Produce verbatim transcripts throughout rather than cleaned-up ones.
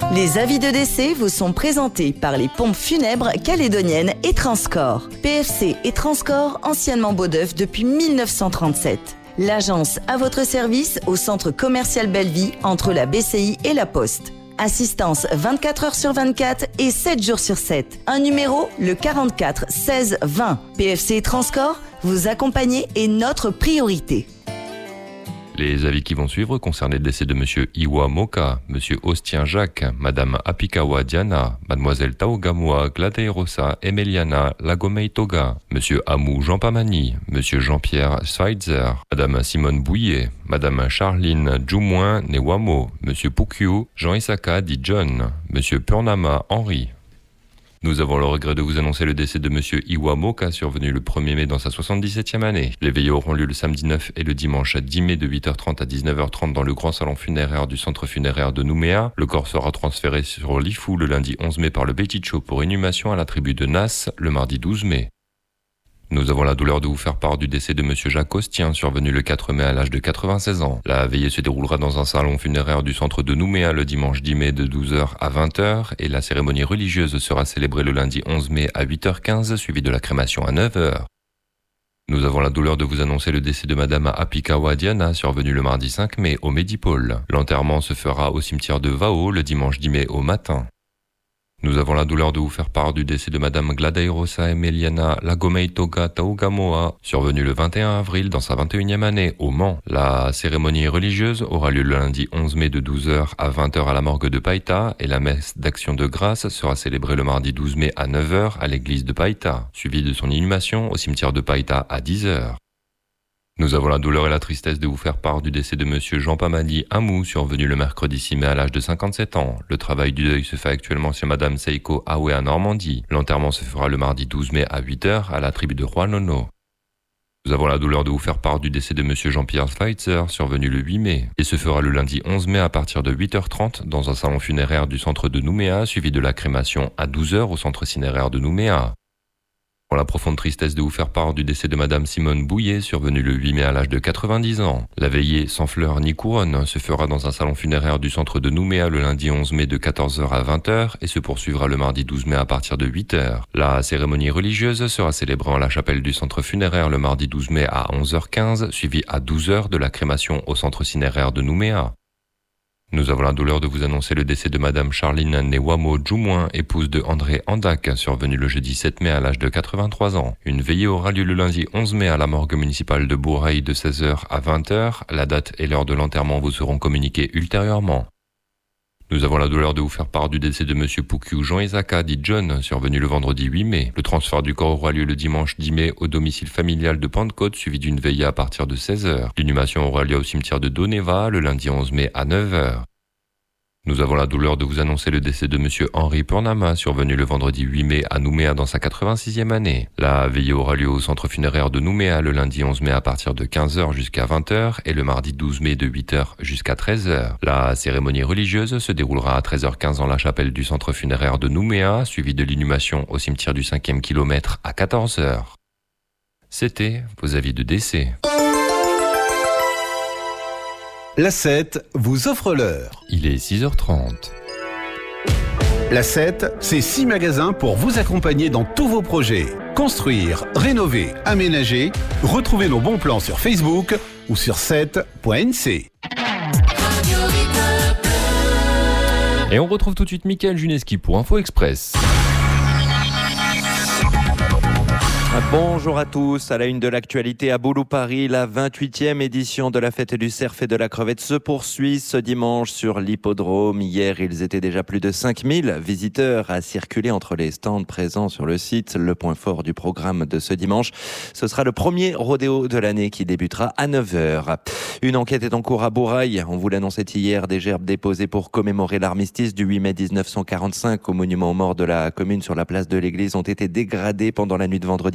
Les avis de décès vous sont présentés par les pompes funèbres calédoniennes et Transcorps. P F C et Transcorps, anciennement Beaudeuf depuis mille neuf cent trente-sept. L'agence à votre service au centre commercial Belleville entre la B C I et la Poste. Assistance vingt-quatre heures sur vingt-quatre et sept jours sur sept. Un numéro, le quarante-quatre seize vingt. P F C et Transcorps, vous accompagner est notre priorité. Les avis qui vont suivre concernent le décès de Monsieur Iwa Moka, Monsieur Ostien Jacques, Madame Apikawa Diana, Mademoiselle Taogamoa Gladeirosa Emeliana Lagomei Toga, Monsieur Amou Jean Pamani, Monsieur Jean-Pierre Schweitzer, Madame Simone Bouillet, Madame Charline Djoumoin Newamo, Monsieur Pukiu Jean Isaka dit John, Monsieur Purnama Henri. Nous avons le regret de vous annoncer le décès de Monsieur Iwa Moka, survenu le premier mai dans sa soixante-dix-septième année. Les veillées auront lieu le samedi neuf et le dimanche dix mai de huit heures trente à dix-neuf heures trente dans le grand salon funéraire du centre funéraire de Nouméa. Le corps sera transféré sur l'Ifou le lundi onze mai par le Béticho pour inhumation à la tribu de Nas le mardi douze mai. Nous avons la douleur de vous faire part du décès de Monsieur Jacques Ostien, survenu le quatre mai à l'âge de quatre-vingt-seize ans. La veillée se déroulera dans un salon funéraire du centre de Nouméa le dimanche dix mai de douze heures à vingt heures et la cérémonie religieuse sera célébrée le lundi onze mai à huit heures quinze, suivie de la crémation à neuf heures. Nous avons la douleur de vous annoncer le décès de Madame Apikawa Diana, survenue le mardi cinq mai au Médipôle. L'enterrement se fera au cimetière de Vao le dimanche dix mai au matin. Nous avons la douleur de vous faire part du décès de Madame Gladeirosa Emeliana Lagomei Toga Taogamoa, survenue le vingt et un avril dans sa vingt et unième année au Mans. La cérémonie religieuse aura lieu le lundi onze mai de douze heures à vingt heures à la morgue de Païta et la messe d'action de grâce sera célébrée le mardi douze mai à neuf heures à l'église de Païta, suivie de son inhumation au cimetière de Païta à dix heures. Nous avons la douleur et la tristesse de vous faire part du décès de Monsieur Jean Pamadi Amou, survenu le mercredi six mai à l'âge de cinquante-sept ans. Le travail du deuil se fait actuellement chez Madame Seiko Awe à Normandie. L'enterrement se fera le mardi douze mai à huit heures à la tribu de Roanono. Nous avons la douleur de vous faire part du décès de Monsieur Jean-Pierre Schweitzer, survenu le huit mai, et se fera le lundi onze mai à partir de huit heures trente dans un salon funéraire du centre de Nouméa, suivi de la crémation à douze heures au centre cinéraire de Nouméa. Pour la profonde tristesse de vous faire part du décès de Madame Simone Bouillet, survenue le huit mai à l'âge de quatre-vingt-dix ans. La veillée sans fleurs ni couronne se fera dans un salon funéraire du centre de Nouméa le lundi onze mai de quatorze heures à vingt heures et se poursuivra le mardi douze mai à partir de huit heures. La cérémonie religieuse sera célébrée en la chapelle du centre funéraire le mardi douze mai à onze heures quinze, suivie à douze heures de la crémation au centre cinéraire de Nouméa. Nous avons la douleur de vous annoncer le décès de Madame Charline Newamo Djoumoin, épouse de André Andac, survenue le jeudi sept mai à l'âge de quatre-vingt-trois ans. Une veillée aura lieu le lundi onze mai à la morgue municipale de Bourail de seize heures à vingt heures. La date et l'heure de l'enterrement vous seront communiquées ultérieurement. Nous avons la douleur de vous faire part du décès de Monsieur Pukiu Jean Isaka dit John, survenu le vendredi huit mai. Le transfert du corps aura lieu le dimanche dix mai au domicile familial de Pentecôte, suivi d'une veillée à partir de seize heures. L'inhumation aura lieu au cimetière de Doneva le lundi onze mai à neuf heures. Nous avons la douleur de vous annoncer le décès de Monsieur Henri Purnama, survenu le vendredi huit mai à Nouméa dans sa quatre-vingt-sixième année. La veillée aura lieu au centre funéraire de Nouméa le lundi onze mai à partir de quinze heures jusqu'à vingt heures et le mardi douze mai de huit heures jusqu'à treize heures. La cérémonie religieuse se déroulera à treize heures quinze dans la chapelle du centre funéraire de Nouméa, suivie de l'inhumation au cimetière du cinquième kilomètre à quatorze heures. C'était vos avis de décès. La sept vous offre l'heure. Il est six heures trente. La sept, c'est six magasins pour vous accompagner dans tous vos projets. Construire, rénover, aménager. Retrouvez nos bons plans sur Facebook ou sur sept point n c. Et on retrouve tout de suite Mickaël Juneski pour Info Express. Bonjour à tous, à la une de l'actualité à Boulou Paris, la vingt-huitième édition de la fête du cerf et de la crevette se poursuit ce dimanche sur l'hippodrome. Hier, ils étaient déjà plus de cinq mille visiteurs à circuler entre les stands présents sur le site. Le point fort du programme de ce dimanche, ce sera le premier rodéo de l'année qui débutera à neuf heures. Une enquête est en cours à Bourail. On vous l'annonçait hier, des gerbes déposées pour commémorer l'armistice du huit mai dix-neuf cent quarante-cinq au monument aux morts de la commune sur la place de l'église ont été dégradées pendant la nuit de vendredi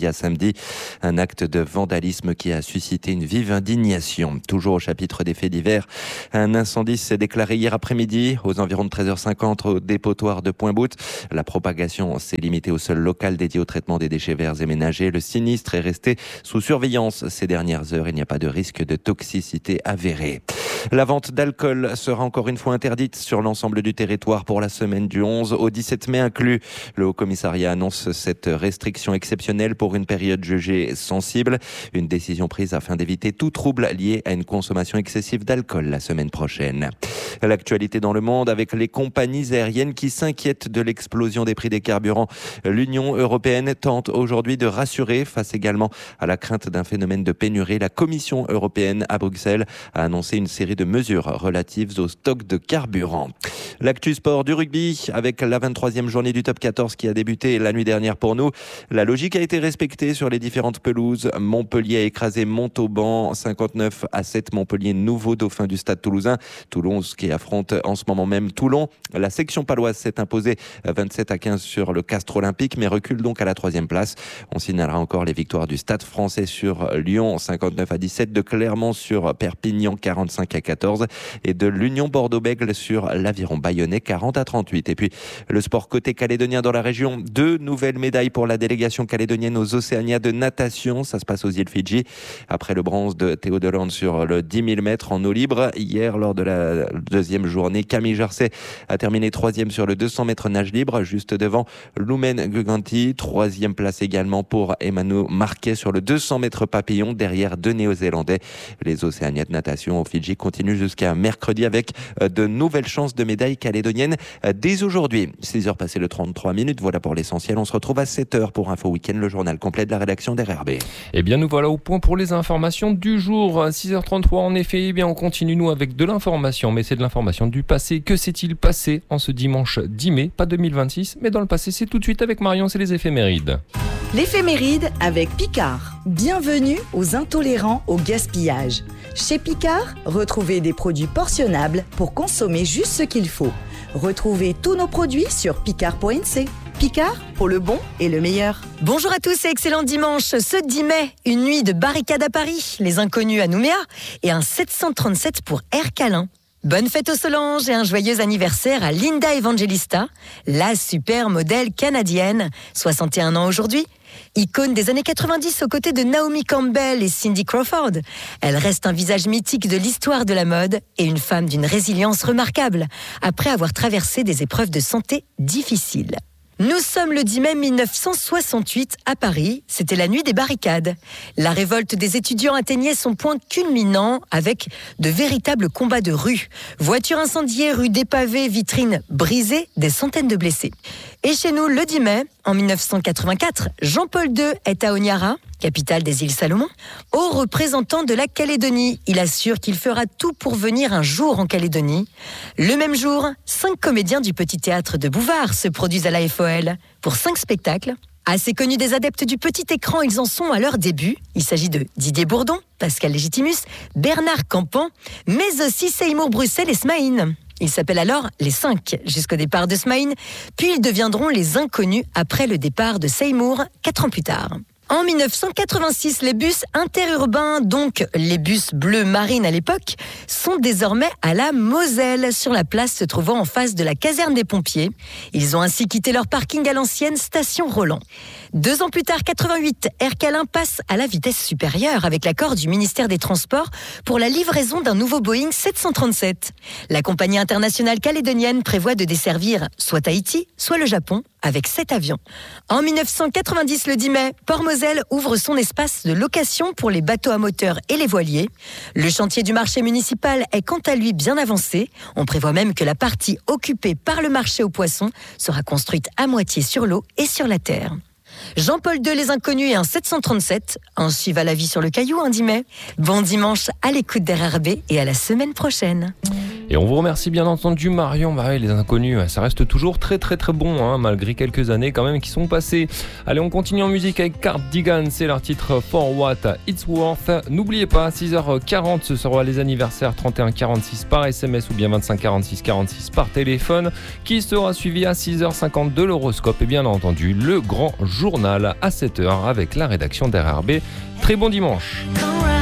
vendredi à samedi. Un acte de vandalisme qui a suscité une vive indignation. Toujours au chapitre des faits divers, un incendie s'est déclaré hier après-midi aux environs de treize heures cinquante au dépotoir de Pointe-Bout. La propagation s'est limitée au seul local dédié au traitement des déchets verts et ménagers. Le sinistre est resté sous surveillance ces dernières heures. Il n'y a pas de risque de toxicité avérée. La vente d'alcool sera encore une fois interdite sur l'ensemble du territoire pour la semaine du onze au dix-sept mai inclus. Le Haut-Commissariat annonce cette restriction exceptionnelle pour une période jugée sensible. Une décision prise afin d'éviter tout trouble lié à une consommation excessive d'alcool la semaine prochaine. L'actualité dans le monde avec les compagnies aériennes qui s'inquiètent de l'explosion des prix des carburants. L'Union européenne tente aujourd'hui de rassurer face également à la crainte d'un phénomène de pénurie. La Commission européenne à Bruxelles a annoncé une série de mesures relatives au stock de carburant. L'actu sport du rugby avec la vingt-troisième journée du top quatorze qui a débuté la nuit dernière pour nous. La logique a été respectée sur les différentes pelouses. Montpellier a écrasé Montauban cinquante-neuf à sept. Montpellier, nouveau dauphin du stade toulousain. Toulon qui affronte en ce moment même Toulon. La section paloise s'est imposée vingt-sept à quinze sur le Castres Olympique mais recule donc à la troisième place. On signalera encore les victoires du Stade Français sur Lyon cinquante-neuf à dix-sept, de Clermont sur Perpignan quarante-cinq à quatorze et de l'Union Bordeaux-Bègles sur l'Aviron Bayonnais quarante à trente-huit. Et puis le sport côté calédonien dans la région, deux nouvelles médailles pour la délégation calédonienne aux Océanias de natation. Ça se passe aux îles Fidji. Après le bronze de Théo Delande sur le dix mille mètres en eau libre. Hier, lors de la deuxième journée, Camille Jarcet a terminé troisième sur le deux cents mètres nage libre, juste devant Lumen Guganti. Troisième place également pour Emmanuel Marquet sur le deux cents mètres papillon, derrière deux Néo-Zélandais. Les Océanias de natation au Fidji continuent jusqu'à mercredi avec de nouvelles chances de médailles calédoniennes dès aujourd'hui. six heures passées le trente-trois minutes, voilà pour l'essentiel. On se retrouve à sept heures pour Info Week-end, le journal complet de la rédaction d'R R B. Eh bien, nous voilà au point pour les informations du jour. six heures trente-trois, en effet, eh bien, on continue nous avec de l'information, mais c'est de l'information du passé. Que s'est-il passé en ce dimanche dix mai, pas deux mille vingt-six, mais dans le passé? C'est tout de suite avec Marion, c'est les éphémérides. L'éphéméride avec Picard. Bienvenue aux intolérants au gaspillage. Chez Picard, retrouvez des produits portionnables pour consommer juste ce qu'il faut. Retrouvez tous nos produits sur picard point n c. Picard, pour le bon et le meilleur. Bonjour à tous et excellent dimanche. Ce dix mai, une nuit de barricade à Paris, les inconnus à Nouméa et un sept cent trente-sept pour Air Calin. Bonne fête aux Solange et un joyeux anniversaire à Linda Evangelista, la super modèle canadienne, soixante et un ans aujourd'hui. Icône des années quatre-vingt-dix aux côtés de Naomi Campbell et Cindy Crawford, elle reste un visage mythique de l'histoire de la mode et une femme d'une résilience remarquable, après avoir traversé des épreuves de santé difficiles. Nous sommes le dix mai mille neuf cent soixante-huit à Paris, c'était la nuit des barricades. La révolte des étudiants atteignait son point culminant avec de véritables combats de rue. Voitures incendiées, rues dépavées, vitrines brisées, des centaines de blessés. Et chez nous, le dix mai, en mille neuf cent quatre-vingt-quatre, Jean-Paul deux est à Honiara, capitale des îles Salomon, haut représentant de la Calédonie. Il assure qu'il fera tout pour venir un jour en Calédonie. Le même jour, cinq comédiens du Petit Théâtre de Bouvard se produisent à l'A F O L pour cinq spectacles. Assez connus des adeptes du petit écran, ils en sont à leur début. Il s'agit de Didier Bourdon, Pascal Légitimus, Bernard Campan, mais aussi Seymour Bruxelles et Smaïn. Ils s'appellent alors les cinq jusqu'au départ de Smaïn, puis ils deviendront les inconnus après le départ de Seymour, quatre ans plus tard. En mille neuf cent quatre-vingt-six, les bus interurbains, donc les bus bleu marine à l'époque, sont désormais à la Moselle, sur la place se trouvant en face de la caserne des pompiers. Ils ont ainsi quitté leur parking à l'ancienne station Roland. Deux ans plus tard, quatre-vingt-huit, Air Calin passe à la vitesse supérieure avec l'accord du ministère des Transports pour la livraison d'un nouveau Boeing sept cent trente-sept. La compagnie internationale calédonienne prévoit de desservir soit Tahiti, soit le Japon, avec sept avions. En mille neuf cent quatre-vingt-dix, le dix mai, Port-Moselle ouvre son espace de location pour les bateaux à moteur et les voiliers. Le chantier du marché municipal est quant à lui bien avancé. On prévoit même que la partie occupée par le marché aux poissons sera construite à moitié sur l'eau et sur la terre. Jean-Paul deux, les inconnus et un sept cent trente-sept. Ainsi va la vie sur le caillou un dix mai. Bon dimanche à l'écoute d'R R B et à la semaine prochaine. Et on vous remercie bien entendu Marion. Bah ouais, les Inconnus, ça reste toujours très très très bon, hein, malgré quelques années quand même qui sont passées. Allez, on continue en musique avec Cardigan, c'est leur titre For What It's Worth. N'oubliez pas, six heures quarante, ce sera les anniversaires trente et un quarante-six par S M S ou bien vingt-cinq quarante-six quarante-six par téléphone, qui sera suivi à six heures cinquante-deux l'horoscope et bien entendu le grand journal à sept heures avec la rédaction d'R R B. Très bon dimanche.